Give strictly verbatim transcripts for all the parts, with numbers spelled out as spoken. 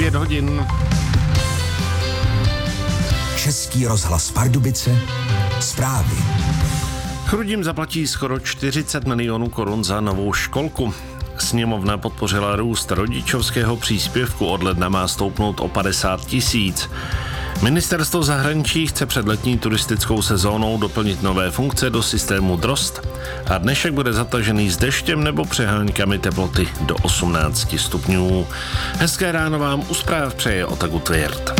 pět hodin. Český rozhlas Pardubice, zprávy. Chrudím zaplatí skoro čtyřicet milionů korun za novou školku. Sněmovna podpořila růst rodičovského příspěvku, od ledna má stoupnout o padesát tisíc. Ministerstvo zahraničí chce před letní turistickou sezónou doplnit nové funkce do systému Drost a dnešek bude zatažený s deštěm nebo přeháňkami teploty do osmnáct stupňů. Hezké ráno vám u zpráv přeje Otagu Tvěrt.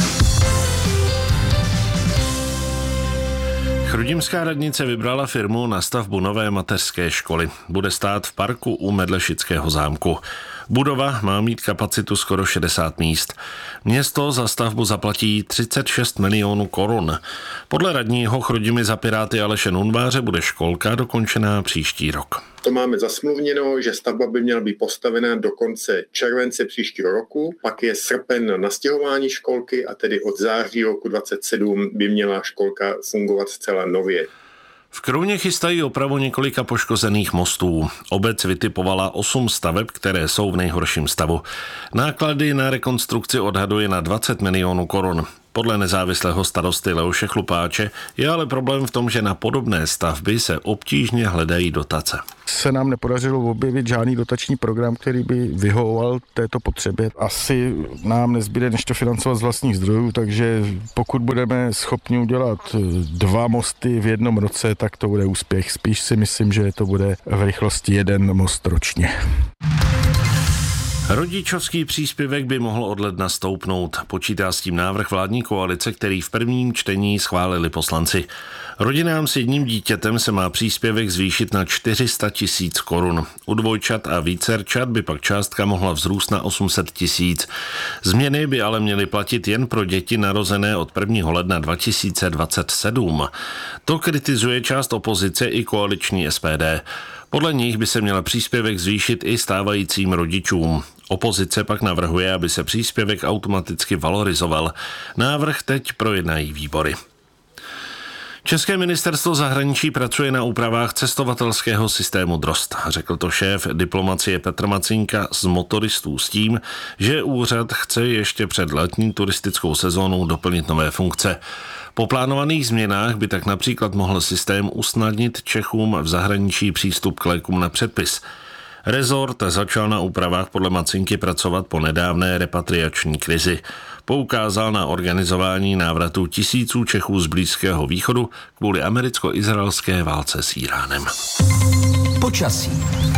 Chrudimská radnice vybrala firmu na stavbu nové mateřské školy. Bude stát v parku u Medlešického zámku. Budova má mít kapacitu skoro šedesát míst. Město za stavbu zaplatí třicet šest milionů korun. Podle radního Chrudimi za Piráty Aleše Nunváře bude školka dokončená příští rok. To máme zasmluvněno, že stavba by měla být postavena do konce července příštího roku, pak je srpen na nastěhování školky a tedy od září roku dvacet sedm by měla školka fungovat zcela nově. V Krouně chystají opravu několika poškozených mostů. Obec vytipovala osm staveb, které jsou v nejhorším stavu. Náklady na rekonstrukci odhaduje na dvacet milionů korun. Podle nezávislého starosty Leoše Chlupáče je ale problém v tom, že na podobné stavby se obtížně hledají dotace. Se nám nepodařilo objevit žádný dotační program, který by vyhovoval této potřebě. Asi nám nezbyde, než to financovat z vlastních zdrojů, takže pokud budeme schopni udělat dva mosty v jednom roce, tak to bude úspěch. Spíš si myslím, že to bude v rychlosti jeden most ročně. Rodičovský příspěvek by mohl od ledna stoupnout. Počítá s tím návrh vládní koalice, který v prvním čtení schválili poslanci. Rodinám s jedním dítětem se má příspěvek zvýšit na čtyři sta tisíc korun. U dvojčat a vícerčat by pak částka mohla vzrůst na osm set tisíc. Změny by ale měly platit jen pro děti narozené od prvního ledna dva tisíce dvacet sedm. To kritizuje část opozice i koaliční S P D. Podle nich by se měl příspěvek zvýšit i stávajícím rodičům. Opozice pak navrhuje, aby se příspěvek automaticky valorizoval. Návrh teď projednají výbory. České ministerstvo zahraničí pracuje na úpravách cestovatelského systému Drost, řekl to šéf diplomacie Petr Macínka z motoristů s tím, že úřad chce ještě před letní turistickou sezónou doplnit nové funkce. Po plánovaných změnách by tak například mohl systém usnadnit Čechům v zahraničí přístup k lékům na předpis. Rezort začal na úpravách podle Macínky pracovat po nedávné repatriační krizi. Poukázal na organizování návratu tisíců Čechů z Blízkého východu kvůli americko-izraelské válce s Íránem. Počasí.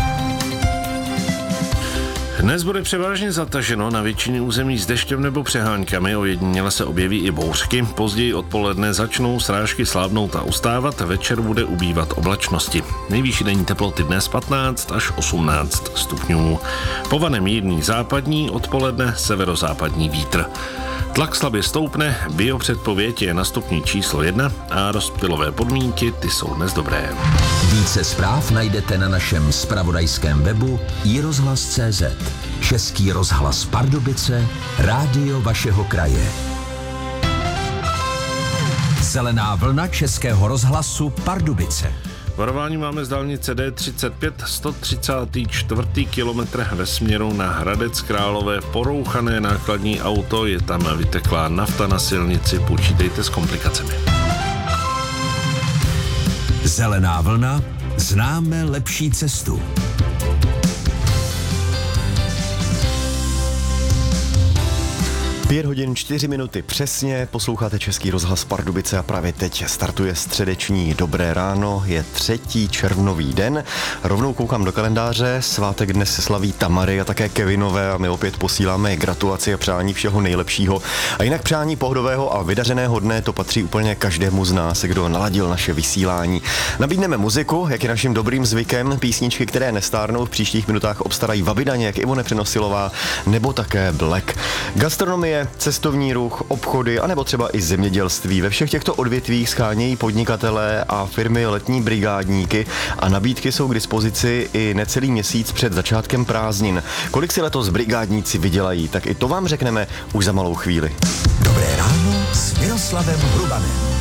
Dnes bude převážně zataženo, na většině území s deštěm nebo přeháňkami, ojediněle se objeví i bouřky. Později odpoledne začnou srážky slábnout a ustávat, večer bude ubývat oblačnosti. Nejvyšší denní teploty dnes patnáct až osmnáct stupňů. Povane mírný západní, odpoledne severozápadní vítr. Tlak slabě stoupne, biopředpověď je na stupni číslo jedna a rozptylové podmínky ty jsou dnes dobré. Více zpráv najdete na našem zpravodajském webu i rozhlas tečka cé zet. Český rozhlas Pardubice, rádio vašeho kraje. Zelená vlna Českého rozhlasu Pardubice. Varování máme z dálnice D třicet pět, sto třicet čtyři kilometr ve směru na Hradec Králové. Porouchané nákladní auto, je tam vyteklá nafta na silnici, počítejte s komplikacemi. Zelená vlna, známe lepší cestu. Pět hodin čtyři minuty přesně, posloucháte Český rozhlas Pardubice a právě teď startuje středeční Dobré ráno, je třetí červnový den. Rovnou koukám do kalendáře, svátek dnes se slaví Tamary a také Kevinové a my opět posíláme gratulaci a přání všeho nejlepšího. A jinak přání pohodového a vydařeného dne to patří úplně každému z nás, kdo naladil naše vysílání. Nabídneme muziku, jak je naším dobrým zvykem, písničky, které nestárnou, v příštích minutách obstarají Vavidaně, jak Ivone Přenosilová, nebo také Black. Gastronomie, cestovní ruch, obchody, anebo třeba i zemědělství. Ve všech těchto odvětvích schánějí podnikatelé a firmy letní brigádníky a nabídky jsou k dispozici i necelý měsíc před začátkem prázdnin. Kolik si letos brigádníci vydělají, tak i to vám řekneme už za malou chvíli. Dobré ráno s Miroslavem Hrubanem.